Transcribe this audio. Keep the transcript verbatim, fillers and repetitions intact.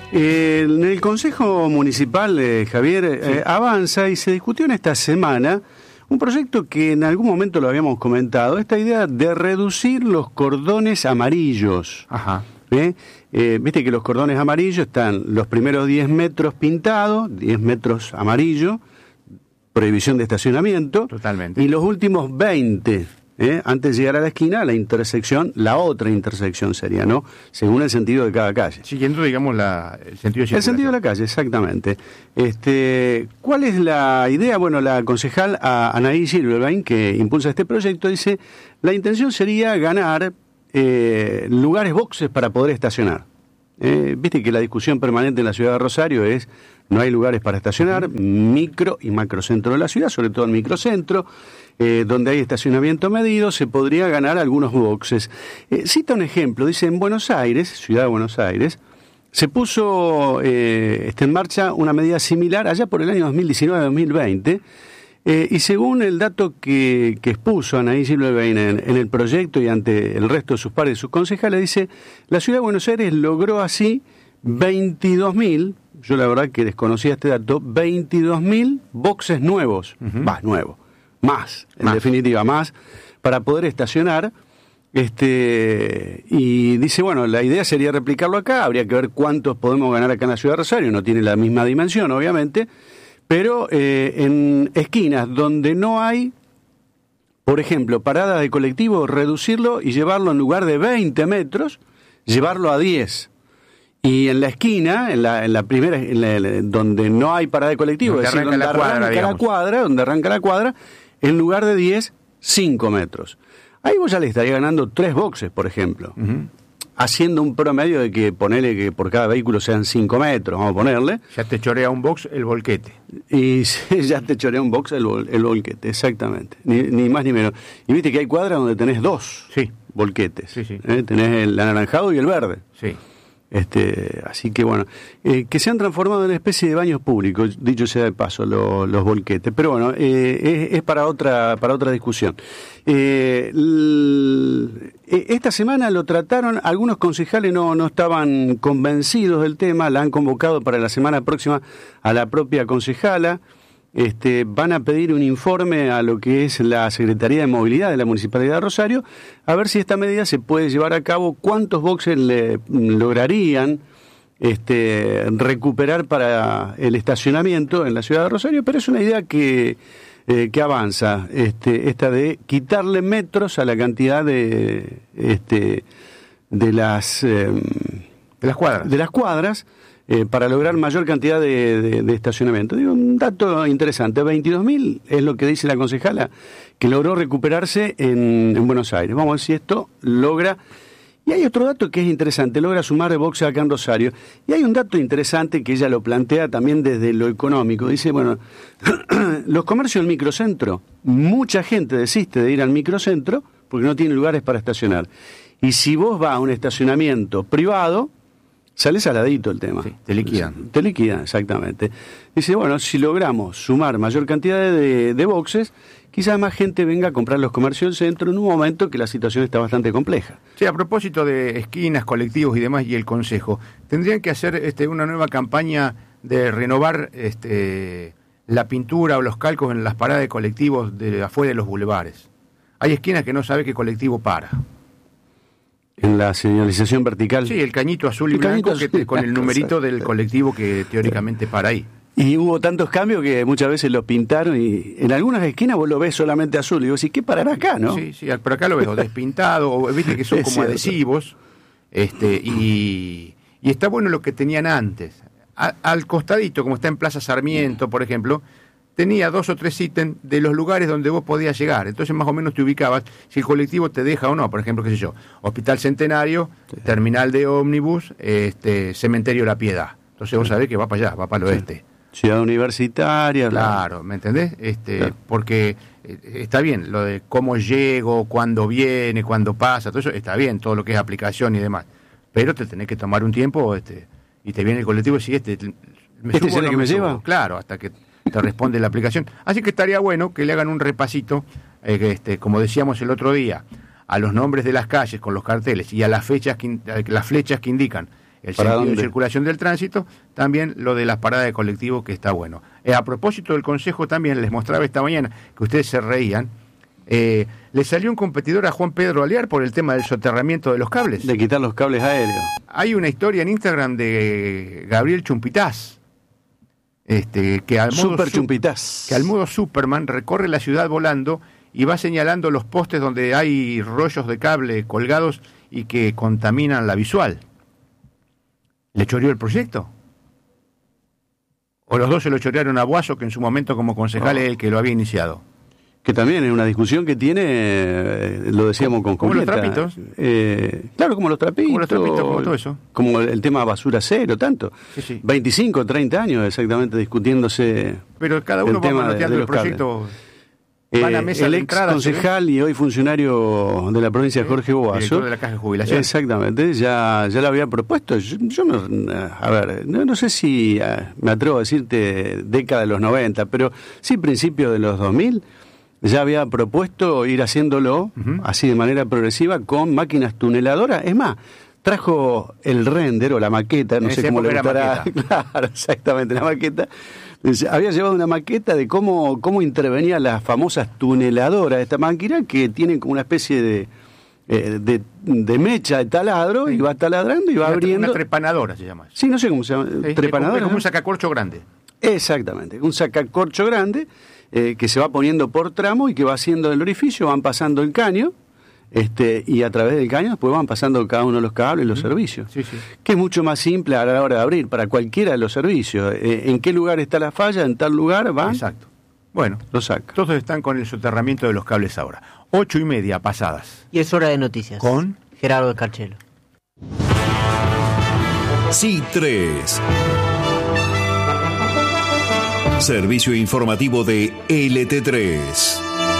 Eh, en el Consejo Municipal, eh, Javier, sí. eh, avanza y se discutió en esta semana un proyecto que en algún momento lo habíamos comentado, esta idea de reducir los cordones amarillos. Ajá. ¿Eh? Eh, Viste que los cordones amarillos están los primeros diez metros pintados, diez metros amarillo, prohibición de estacionamiento. Totalmente. Y los últimos veinte, ¿eh? antes de llegar a la esquina, la intersección, la otra intersección sería, ¿no? Según el sentido de cada calle. Siguiendo, digamos, la, el sentido de El sentido de la calle, exactamente. Este, ¿cuál es la idea? Bueno, la concejal Anaí Silverbein, que impulsa este proyecto, dice, la intención sería ganar eh, lugares boxes para poder estacionar. Eh, Viste que la discusión permanente en la ciudad de Rosario es, no hay lugares para estacionar, micro y macrocentro de la ciudad, sobre todo el microcentro, eh, donde hay estacionamiento medido, se podría ganar algunos boxes. Eh, cita un ejemplo, dice, en Buenos Aires, ciudad de Buenos Aires, se puso eh, está en marcha una medida similar allá por el año dos mil diecinueve dos mil veinte, eh, y según el dato que, que expuso Anaí Silverbein en, en el proyecto y ante el resto de sus pares y sus concejales, dice, la ciudad de Buenos Aires logró así veintidós mil, yo la verdad que desconocía este dato, veintidós mil boxes nuevos, uh-huh. más nuevos, más, en más. definitiva, más, para poder estacionar. Este y dice, bueno, la idea sería replicarlo acá, habría que ver cuántos podemos ganar acá en la ciudad de Rosario, no tiene la misma dimensión, obviamente, pero eh, en esquinas donde no hay, por ejemplo, parada de colectivo, reducirlo y llevarlo en lugar de veinte metros, llevarlo a diez. Y en la esquina, en la, en la primera, en la, donde no hay parada de colectivo, donde es decir, arranca donde la cuadra, arranca la cuadra, donde arranca la cuadra, en lugar de diez, cinco metros. Ahí vos ya le estaría ganando tres boxes, por ejemplo. Uh-huh. Haciendo un promedio de que ponele que por cada vehículo sean cinco metros, vamos a ponerle. Ya te chorea un box el volquete. Y ya te chorea un box el, el volquete, exactamente. Ni, ni más ni menos. Y viste que hay cuadras donde tenés dos sí. volquetes. Sí, sí. ¿Eh? Tenés el anaranjado y el verde. Sí. Este, así que bueno, eh, que se han transformado en una especie de baños públicos, dicho sea de paso, lo, los volquetes, pero bueno, eh, es, es para otra para otra discusión. Eh, l, esta semana lo trataron, algunos concejales no, no estaban convencidos del tema, la han convocado para la semana próxima a la propia concejala. Este, van a pedir un informe a lo que es la Secretaría de Movilidad de la Municipalidad de Rosario, a ver si esta medida se puede llevar a cabo, cuántos boxes le lograrían este, recuperar para el estacionamiento en la ciudad de Rosario, pero es una idea que, eh, que avanza, este, esta de quitarle metros a la cantidad de, este, de las, eh, de las cuadras. De las cuadras Eh, para lograr mayor cantidad de, de, de estacionamiento. Digo, un dato interesante, veintidós mil es lo que dice la concejala, que logró recuperarse en, en Buenos Aires. Vamos a ver si esto logra. Y hay otro dato que es interesante, logra sumar boxes acá en Rosario. Y hay un dato interesante que ella lo plantea también desde lo económico. Dice, bueno, los comercios del microcentro, mucha gente desiste de ir al microcentro porque no tiene lugares para estacionar. Y si vos vas a un estacionamiento privado, sale saladito el tema. Sí, te liquidan. Te liquidan, exactamente. Dice, bueno, si logramos sumar mayor cantidad de, de boxes, quizás más gente venga a comprar los comercios del centro en un momento que la situación está bastante compleja. Sí, a propósito de esquinas, colectivos y demás, y el Consejo, tendrían que hacer este, una nueva campaña de renovar este, la pintura o los calcos en las paradas de colectivos de afuera de los bulevares. Hay esquinas que no sabe qué colectivo para. En la señalización vertical. Sí, el cañito azul y el blanco que te, con el numerito del colectivo que teóricamente para ahí. Y hubo tantos cambios que muchas veces lo pintaron y en algunas esquinas vos lo ves solamente azul. Y vos decís, ¿qué parará acá, no? Sí, sí, pero acá lo ves o despintado, o viste que son como adhesivos. Este, y, y está bueno lo que tenían antes. A, al costadito, como está en Plaza Sarmiento, por ejemplo, tenía dos o tres ítems de los lugares donde vos podías llegar. Entonces más o menos te ubicabas si el colectivo te deja o no. Por ejemplo, qué sé yo, Hospital Centenario, sí. Terminal de ómnibus, este, Cementerio La Piedad. Entonces vos sabés que va para allá, va para el oeste. Sí. Ciudad Universitaria. Claro, ¿me entendés? Este, claro. Porque eh, está bien, lo de cómo llego, cuándo viene, cuándo pasa, todo eso está bien, todo lo que es aplicación y demás. Pero te tenés que tomar un tiempo este, y te viene el colectivo y si este... ¿Me ¿Este subo, es el no que me, me lleva? Claro, hasta que te responde la aplicación. Así que estaría bueno que le hagan un repasito, eh, este, como decíamos el otro día, a los nombres de las calles con los carteles y a las fechas que, a las flechas que indican el sentido dónde? de circulación del tránsito, también lo de las paradas de colectivo, que está bueno. Eh, a propósito del Consejo, también les mostraba esta mañana, que ustedes se reían, eh, le salió un competidor a Juan Pedro Aliar por el tema del soterramiento de los cables. De quitar los cables aéreos. Hay una historia en Instagram de Gabriel Chumpitaz, este, que al modo Super su- Chumpitaz. que al modo Superman recorre la ciudad volando y va señalando los postes donde hay rollos de cable colgados y que contaminan la visual. ¿Le choreó el proyecto? ¿O los dos se lo chorearon a Boazo, que en su momento como concejal No. es el que lo había iniciado? Que también es una discusión que tiene, eh, lo decíamos con ¿Como los Julieta. trapitos? Eh, claro, como los trapitos. Como los trapitos, como todo eso. Como el, el tema basura cero, tanto. Sí, sí. veinticinco, treinta años exactamente discutiéndose. Pero cada el uno va tema de- manoteando de el los cables. proyecto. Van a Eh, mesa el de ex entrada, concejal y hoy funcionario de la provincia, Sí, Jorge Boazo. director de la Caja de Jubilación. Exactamente, ya, ya lo había propuesto. Yo, yo no, a ver, no, no sé si ah, me atrevo a decirte década de los noventa, pero sí principios de los dos mil, ya había propuesto ir haciéndolo Ujú. así de manera progresiva con máquinas tuneladoras. Es más, trajo el render o la maqueta, no En sé esa cómo le época era gustará. Claro, exactamente, la maqueta. Había llevado una maqueta de cómo, cómo intervenía las famosas tuneladoras de esta máquina, que tienen como una especie de, eh, de, de mecha de taladro, Sí. y va taladrando y va Una, abriendo. una trepanadora se llama eso. Sí, no sé cómo se llama. Sí, Trepanadora. es como ¿no? un sacacorcho grande. Exactamente, un sacacorcho grande eh, que se va poniendo por tramo y que va haciendo el orificio, van pasando el caño, este, y a través del caño después van pasando cada uno de los cables y los servicios. Sí, sí. Que es mucho más simple a la hora de abrir para cualquiera de los servicios. Eh, ¿En qué lugar está la falla? En tal lugar van, Exacto. Bueno, lo saca. todos están con el soterramiento de los cables ahora. Ocho y media pasadas. Y es hora de noticias. ¿Con? Gerardo Carchelo. C tres. Servicio informativo de L T tres.